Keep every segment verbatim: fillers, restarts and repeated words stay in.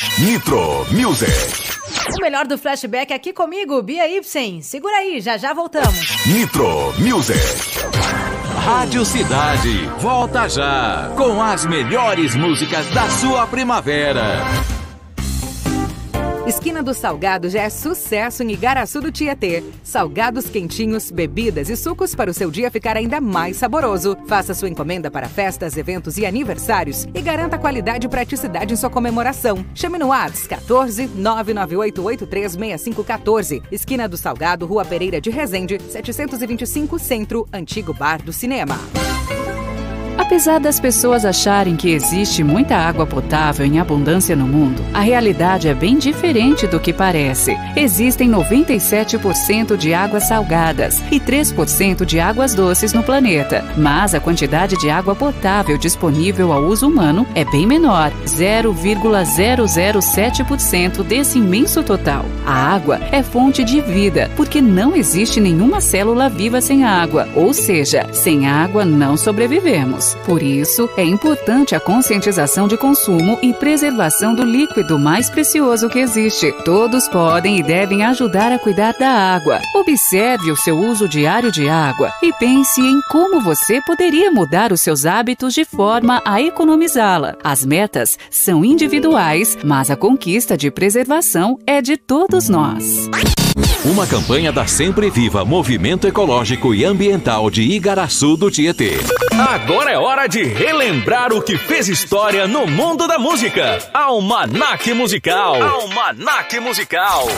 Nitro Music. O melhor do flashback aqui comigo, Bia Ibsen. Segura aí, já já voltamos. Nitro Music. Rádio Cidade, volta já, com as melhores músicas da sua primavera. Esquina do Salgado já é sucesso em Igaraçu do Tietê. Salgados quentinhos, bebidas e sucos para o seu dia ficar ainda mais saboroso. Faça sua encomenda para festas, eventos e aniversários e garanta qualidade e praticidade em sua comemoração. Chame no WhatsApp quatorze, nove nove oito oito três seis cinco um quatro. Esquina do Salgado, Rua Pereira de Resende, setecentos e vinte e cinco, Centro, Antigo Bar do Cinema. Apesar das pessoas acharem que existe muita água potável em abundância no mundo, a realidade é bem diferente do que parece. Existem noventa e sete por cento de águas salgadas e três por cento de águas doces no planeta, mas a quantidade de água potável disponível ao uso humano é bem menor, zero vírgula zero zero sete por cento desse imenso total. A água é fonte de vida, porque não existe nenhuma célula viva sem água, ou seja, sem água não sobrevivemos. Por isso, é importante a conscientização de consumo e preservação do líquido mais precioso que existe. Todos podem e devem ajudar a cuidar da água. Observe o seu uso diário de água e pense em como você poderia mudar os seus hábitos de forma a economizá-la. As metas são individuais, mas a conquista de preservação é de todos nós. Uma campanha da Sempre Viva Movimento Ecológico e Ambiental de Igaraçu do Tietê. Agora é hora de relembrar o que fez história no mundo da música. Almanac Musical. Almanac Musical.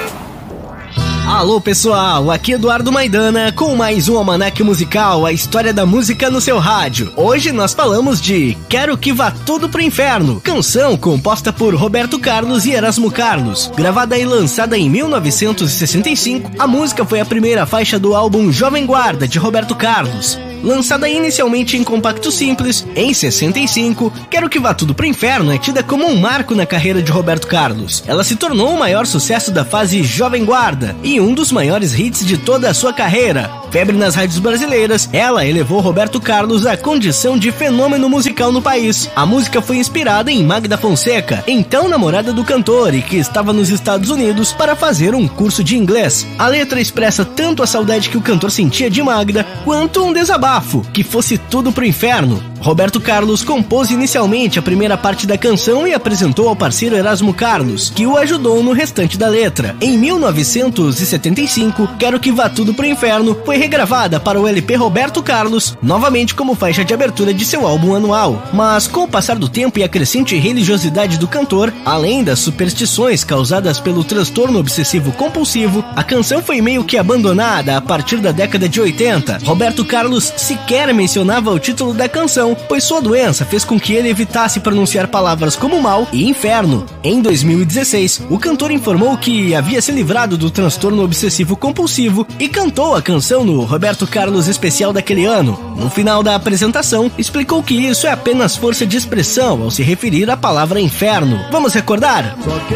Alô pessoal, aqui Eduardo Maidana com mais um Almanac Musical, a história da música no seu rádio. Hoje nós falamos de Quero Que Vá Tudo Pro Inferno, canção composta por Roberto Carlos e Erasmo Carlos. Gravada e lançada em mil novecentos e sessenta e cinco, a música foi a primeira faixa do álbum Jovem Guarda, de Roberto Carlos. Lançada inicialmente em compacto simples, em sessenta e cinco, Quero Que Vá Tudo Pro Inferno é tida como um marco na carreira de Roberto Carlos. Ela se tornou o maior sucesso da fase Jovem Guarda e um dos maiores hits de toda a sua carreira. Febre nas rádios brasileiras, ela elevou Roberto Carlos à condição de fenômeno musical no país. A música foi inspirada em Magda Fonseca, então namorada do cantor e que estava nos Estados Unidos para fazer um curso de inglês. A letra expressa tanto a saudade que o cantor sentia de Magda, quanto um desabafo, que fosse tudo pro inferno. Roberto Carlos compôs inicialmente a primeira parte da canção e apresentou ao parceiro Erasmo Carlos, que o ajudou no restante da letra. Em mil novecentos e setenta e cinco, Quero Que Vá Tudo Pro Inferno foi regravada para o L P Roberto Carlos, novamente como faixa de abertura de seu álbum anual. Mas com o passar do tempo e a crescente religiosidade do cantor, além das superstições causadas pelo transtorno obsessivo-compulsivo, a canção foi meio que abandonada a partir da década de oitenta. Roberto Carlos sequer mencionava o título da canção, pois sua doença fez com que ele evitasse pronunciar palavras como mal e inferno. Em dois mil e dezesseis, o cantor informou que havia se livrado do transtorno obsessivo-compulsivo e cantou a canção no Roberto Carlos especial daquele ano. No final da apresentação, explicou que isso é apenas força de expressão ao se referir à palavra inferno. Vamos recordar?